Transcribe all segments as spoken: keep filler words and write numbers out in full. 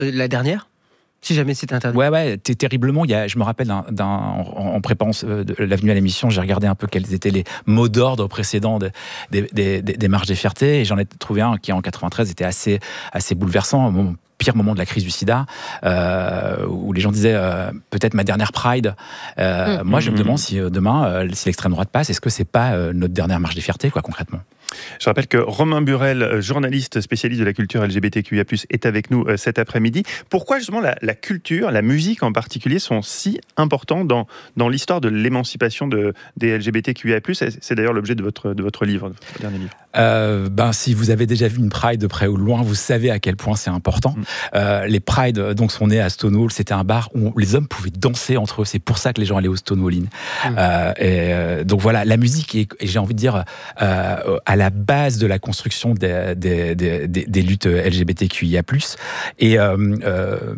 La dernière ? Si jamais c'était interdit. Ouais, ouais, t'es terriblement. Il y a, je me rappelle, d'un, d'un, en, en préparant euh, de, la venue à l'émission, j'ai regardé un peu quels étaient les mots d'ordre précédents de, des, des, des, des marches des fiertés, et j'en ai trouvé un qui, en quatre-vingt-treize, était assez, assez bouleversant. Mon pire moment de la crise du sida, euh, où les gens disaient euh, peut-être ma dernière Pride. Euh, mmh. Moi, je me demande si euh, demain, euh, si l'extrême droite passe, est-ce que c'est pas euh, notre dernière marche des fiertés, quoi, concrètement ? Je rappelle que Romain Burel, journaliste spécialiste de la culture L G B T Q I A plus, est avec nous cet après-midi. Pourquoi justement la, la culture, la musique en particulier, sont si importants dans, dans l'histoire de l'émancipation de, des L G B T Q I A plus ? C'est, c'est d'ailleurs l'objet de votre, de votre livre, de votre dernier livre. Euh, ben, si vous avez déjà vu une Pride de près ou de loin, vous savez à quel point c'est important. Mmh. Euh, les Prides donc, sont nés à Stonewall. C'était un bar où les hommes pouvaient danser entre eux. C'est pour ça que les gens allaient au Stonewall Inn. Mmh. Euh, et, euh, donc voilà, la musique est, et j'ai envie de dire, euh, à la base de la construction des, des, des, des, des luttes L G B T Q I A plus. Et euh, euh,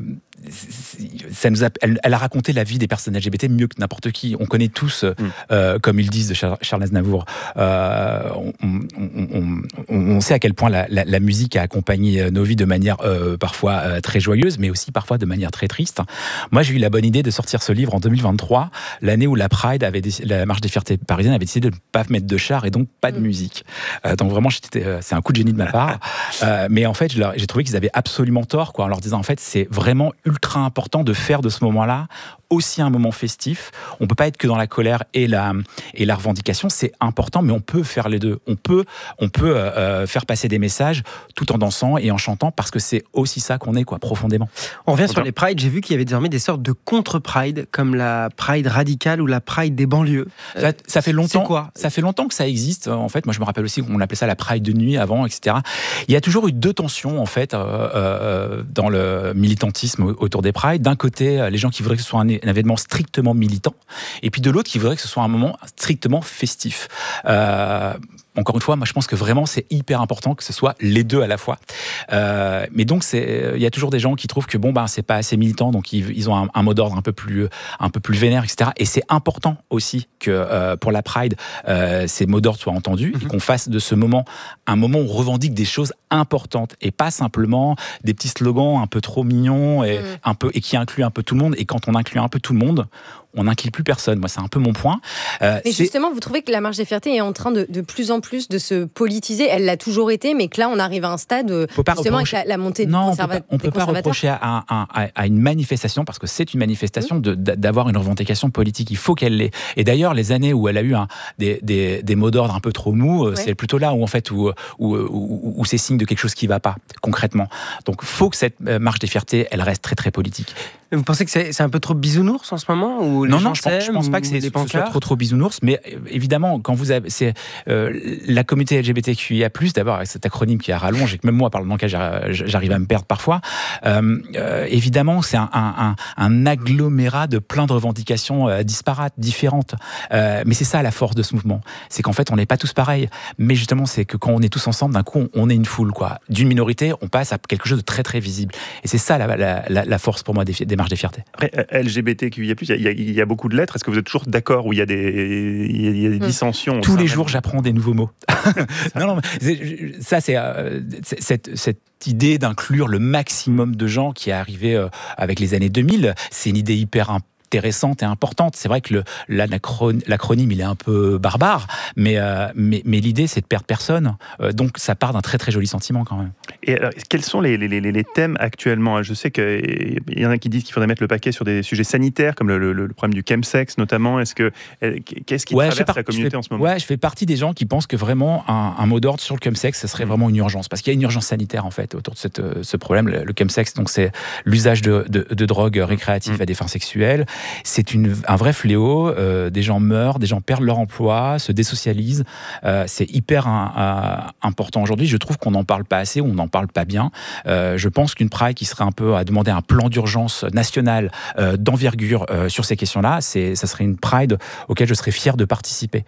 ça nous a, elle, elle a raconté la vie des personnes L G B T mieux que n'importe qui. On connaît tous, mm. euh, comme ils disent de Charles Aznavour, euh, on, on, on, on sait à quel point la, la, la musique a accompagné nos vies de manière euh, parfois euh, très joyeuse, mais aussi parfois de manière très triste. Moi, j'ai eu la bonne idée de sortir ce livre en deux mille vingt-trois, l'année où la Pride, avait décidé, la marche des fiertés parisiennes, avait décidé de ne pas mettre de char et donc pas de mm. musique. Euh, donc vraiment, j'étais, euh, c'est un coup de génie de ma part. euh, mais en fait, je leur, j'ai trouvé qu'ils avaient absolument tort, quoi, en leur disant, en fait, c'est vraiment ultra important de faire de ce moment-là aussi un moment festif. On peut pas être que dans la colère et la, et la revendication, c'est important, mais on peut faire les deux. On peut, on peut euh, faire passer des messages tout en dansant et en chantant, parce que c'est aussi ça qu'on est, quoi, profondément. On revient sur les Prides. J'ai vu qu'il y avait désormais des sortes de contre-Pride, comme la Pride radicale ou la Pride des banlieues. Ça, ça fait longtemps. C'est quoi ? Ça fait longtemps que ça existe. En fait, moi, je me rappelle aussi qu'on appelait ça la Pride de nuit avant, et cetera. Il y a toujours eu deux tensions, en fait, euh, euh, dans le militantisme autour des Prides. D'un côté, les gens qui voudraient que ce soit un, un événement strictement militant, et puis de l'autre, qui voudraient que ce soit un moment strictement festif. Euh, Encore une fois, moi je pense que vraiment c'est hyper important que ce soit les deux à la fois. Euh, mais donc c'est, il y a toujours des gens qui trouvent que bon ben c'est pas assez militant, donc ils, ils ont un, un mot d'ordre un peu plus, un peu plus vénère, et cetera. Et c'est important aussi que euh, pour la Pride, euh, ces mots d'ordre soient entendus, mm-hmm. et qu'on fasse de ce moment un moment où on revendique des choses importantes et pas simplement des petits slogans un peu trop mignons et mm. un peu et qui incluent un peu tout le monde. Et quand on inclut un peu tout le monde, on n'inclut plus personne. Moi, c'est un peu mon point. Euh, mais c'est... justement, vous trouvez que la marche des fiertés est en train de, de plus en plus de se politiser ? Elle l'a toujours été, mais que là, on arrive à un stade, justement, reprocher... avec la, la montée non, du conserva... on ne peut pas reprocher à, à, à, à une manifestation, parce que c'est une manifestation, mmh. de, d'avoir une revendication politique. Il faut qu'elle l'ait. Et d'ailleurs, les années où elle a eu un, des, des, des mots d'ordre un peu trop mous, ouais. c'est plutôt là où, en fait, où, où, où, où c'est signe de quelque chose qui ne va pas, concrètement. Donc, il faut que cette marche des fiertés, elle reste très, très politique. Vous pensez que c'est, c'est un peu trop bisounours en ce moment ou Non, non, je pense, je pense pas que c'est, ce soit trop, trop bisounours, mais évidemment, quand vous avez, c'est euh, la communauté L G B T Q I A plus, d'abord avec cet acronyme qui est rallonge et que même moi, par le langage, j'arrive à me perdre parfois. Euh, euh, évidemment, c'est un, un, un agglomérat de plein de revendications euh, disparates, différentes. Euh, mais c'est ça la force de ce mouvement, c'est qu'en fait, on n'est pas tous pareils. Mais justement, c'est que quand on est tous ensemble, d'un coup, on, on est une foule, quoi. D'une minorité, on passe à quelque chose de très, très visible. Et c'est ça la, la, la, la force pour moi des, des marches des fiertés. Après, L G B T Q I A plus, il y, il y a beaucoup de lettres. Est-ce que vous êtes toujours d'accord où il y a des, il y a, il y a des dissensions ? Tous les jours, j'apprends des nouveaux mots. non, non, mais ça, c'est, euh, c'est cette, cette idée d'inclure le maximum de gens qui est arrivée euh, avec les années deux mille. C'est une idée hyper importante. Intéressante et importante. C'est vrai que le, l'acronyme, il est un peu barbare, mais, euh, mais, mais l'idée, c'est de perdre personne. Euh, donc, ça part d'un très, très joli sentiment, quand même. Et alors, quels sont les, les, les thèmes actuellement ? Je sais qu'il y en a qui disent qu'il faudrait mettre le paquet sur des sujets sanitaires, comme le, le, le problème du chemsex, notamment. Est-ce que, qu'est-ce qui ouais, traverse par- la communauté fais, en ce moment ? Ouais, je fais partie des gens qui pensent que vraiment, un, un mot d'ordre sur le chemsex, ce serait mmh. vraiment une urgence. Parce qu'il y a une urgence sanitaire, en fait, autour de cette, ce problème. Le, le chemsex, donc, c'est l'usage de, de, de drogues récréatives mmh. à des fins sexuelles. C'est une, un vrai fléau. Euh, des gens meurent, des gens perdent leur emploi, se désocialisent. Euh, c'est hyper un, un, important aujourd'hui. Je trouve qu'on n'en parle pas assez, on n'en parle pas bien. Euh, je pense qu'une Pride qui serait un peu à demander un plan d'urgence national euh, d'envergure euh, sur ces questions-là, c'est, ça serait une Pride auquel je serais fier de participer.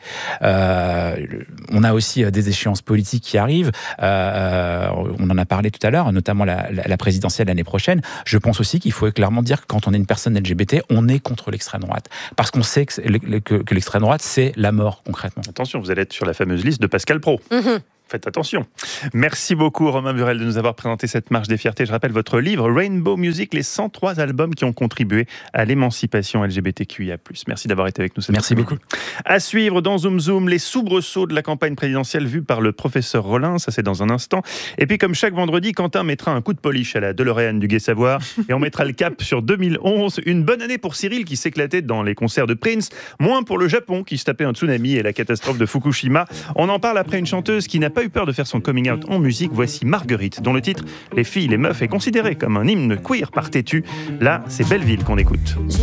Euh, on a aussi des échéances politiques qui arrivent. Euh, on en a parlé tout à l'heure, notamment la, la, la présidentielle l'année prochaine. Je pense aussi qu'il faut clairement dire que quand on est une personne L G B T, on est contre l'extrême droite. Parce qu'on sait que, que, que l'extrême droite, c'est la mort, concrètement. Attention, vous allez être sur la fameuse liste de Pascal Praud. Mmh. Faites attention. Merci beaucoup Romain Burel de nous avoir présenté cette marche des fiertés. Je rappelle votre livre Rainbow Music, les cent trois albums qui ont contribué à l'émancipation L G B T Q I A plus. Merci d'avoir été avec nous. Merci beaucoup. À suivre dans Zoom Zoom, les soubresauts de la campagne présidentielle vus par le professeur Rollin, ça c'est dans un instant. Et puis comme chaque vendredi, Quentin mettra un coup de polish à la DeLorean du Gai Savoir et on mettra le cap sur deux mille onze. Une bonne année pour Cyril qui s'éclatait dans les concerts de Prince, moins pour le Japon qui se tapait un tsunami et la catastrophe de Fukushima. On en parle après une chanteuse qui n'a pas eu peur de faire son coming out en musique. Voici Marguerite, dont le titre « Les filles, les meufs » est considéré comme un hymne queer par Tétu. Là, c'est Belleville qu'on écoute.